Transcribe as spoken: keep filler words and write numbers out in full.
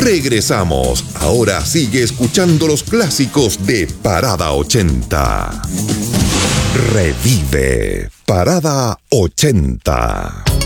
Regresamos. Ahora sigue escuchando los clásicos de Parada ochenta. Revive Parada ochenta.